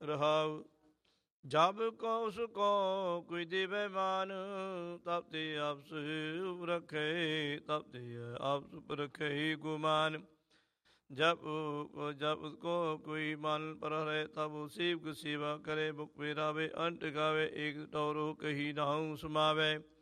ਰਹਾਉ। ਜਬ ਕਉ ਸੁਕੋ ਕੋਈ ਦੇਵੈ ਮਾਨ, ਤਬ ਤੇ ਆਪਸ ਉਪ ਰਖੇ, ਤਬ ਤੇ ਆਪਸ ਉਪ ਰਖੇ ਗੁਮਾਨ। जब उसको कोई मान पर रहे, तब उसी को सेवा करे। बुक पेरावे अंत गावे, एक टौरो कही नाहु समावे।